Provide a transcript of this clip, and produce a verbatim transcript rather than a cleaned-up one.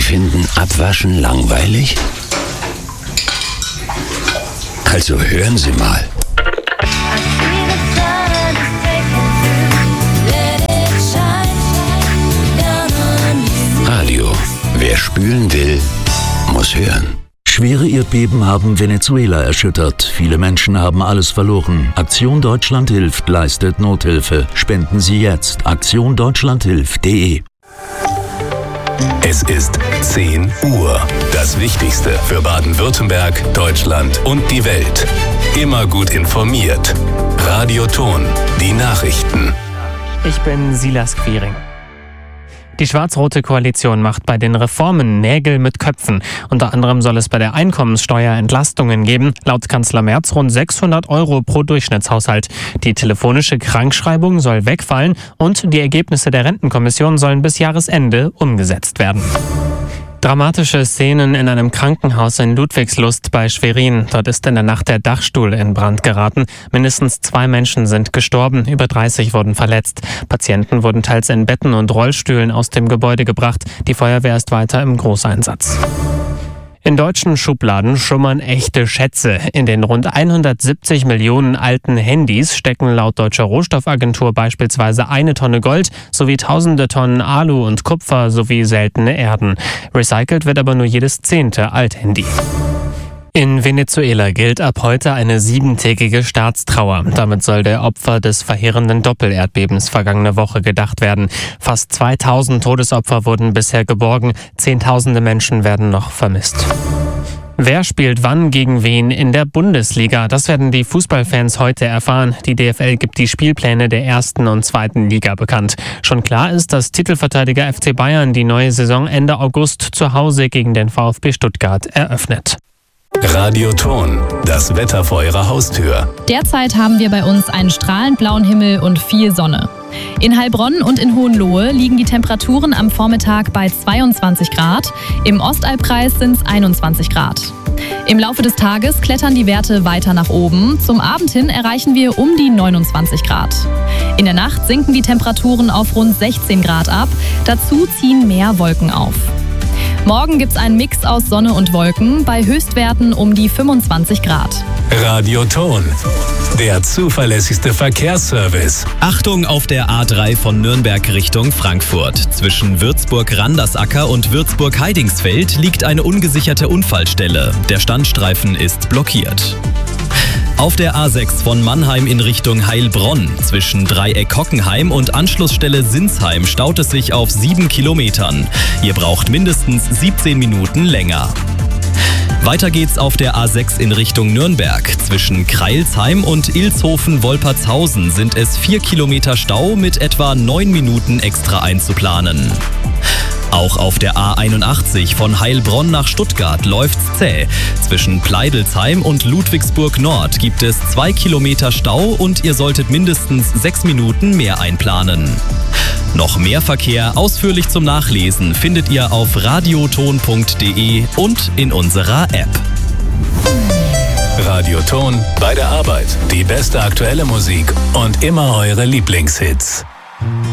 finden Abwaschen langweilig? Also hören Sie mal. Radio. Wer spülen will, muss hören. Schwere Erdbeben haben Venezuela erschüttert. Viele Menschen haben alles verloren. Aktion Deutschland hilft leistet Nothilfe. Spenden Sie jetzt. aktion deutschland hilft punkt de. Es ist zehn Uhr. Das Wichtigste für Baden-Württemberg, Deutschland und die Welt. Immer gut informiert. Radio Ton. Die Nachrichten. Ich bin Silas Quiring. Die schwarz-rote Koalition macht bei den Reformen Nägel mit Köpfen. Unter anderem soll es bei der Einkommenssteuer Entlastungen geben. Laut Kanzler Merz rund sechshundert Euro pro Durchschnittshaushalt. Die telefonische Krankschreibung soll wegfallen und die Ergebnisse der Rentenkommission sollen bis Jahresende umgesetzt werden. Dramatische Szenen in einem Krankenhaus in Ludwigslust bei Schwerin. Dort ist in der Nacht der Dachstuhl in Brand geraten. Mindestens zwei Menschen sind gestorben, über dreißig wurden verletzt. Patienten wurden teils in Betten und Rollstühlen aus dem Gebäude gebracht. Die Feuerwehr ist weiter im Großeinsatz. In deutschen Schubladen schummern echte Schätze. In den rund hundertsiebzig Millionen alten Handys stecken laut Deutscher Rohstoffagentur beispielsweise eine Tonne Gold sowie tausende Tonnen Alu und Kupfer sowie seltene Erden. Recycelt wird aber nur jedes zehnte Althandy. In Venezuela gilt ab heute eine siebentägige Staatstrauer. Damit soll der Opfer des verheerenden Doppelerdbebens vergangene Woche gedacht werden. Fast zweitausend Todesopfer wurden bisher geborgen. Zehntausende Menschen werden noch vermisst. Wer spielt wann gegen wen in der Bundesliga? Das werden die Fußballfans heute erfahren. Die D F L gibt die Spielpläne der ersten und zweiten Liga bekannt. Schon klar ist, dass Titelverteidiger F C Bayern die neue Saison Ende August zu Hause gegen den VfB Stuttgart eröffnet. Radio Ton, das Wetter vor Ihrer Haustür. Derzeit haben wir bei uns einen strahlend blauen Himmel und viel Sonne. In Heilbronn und in Hohenlohe liegen die Temperaturen am Vormittag bei zweiundzwanzig Grad, im Ostalbkreis sind es einundzwanzig Grad. Im Laufe des Tages klettern die Werte weiter nach oben. Zum Abend hin erreichen wir um die neunundzwanzig Grad. In der Nacht sinken die Temperaturen auf rund sechzehn Grad ab, dazu ziehen mehr Wolken auf. Morgen gibt es einen Mix aus Sonne und Wolken, bei Höchstwerten um die fünfundzwanzig Grad. Radio Ton, der zuverlässigste Verkehrsservice. Achtung auf der A drei von Nürnberg Richtung Frankfurt. Zwischen Würzburg-Randersacker und Würzburg-Heidingsfeld liegt eine ungesicherte Unfallstelle. Der Standstreifen ist blockiert. Auf der A sechs von Mannheim in Richtung Heilbronn. Zwischen Dreieck Hockenheim und Anschlussstelle Sinsheim staut es sich auf sieben Kilometern. Ihr braucht mindestens siebzehn Minuten länger. Weiter geht's auf der A sechs in Richtung Nürnberg. Zwischen Kreilsheim und Ilshofen-Wolpertshausen sind es vier Kilometer Stau mit etwa neun Minuten extra einzuplanen. Auch auf der A einundachtzig von Heilbronn nach Stuttgart läuft's zäh. Zwischen Pleidelsheim und Ludwigsburg Nord gibt es zwei Kilometer Stau und ihr solltet mindestens sechs Minuten mehr einplanen. Noch mehr Verkehr ausführlich zum Nachlesen findet ihr auf radioton punkt de und in unserer App. Radio Ton bei der Arbeit. Die beste aktuelle Musik und immer eure Lieblingshits.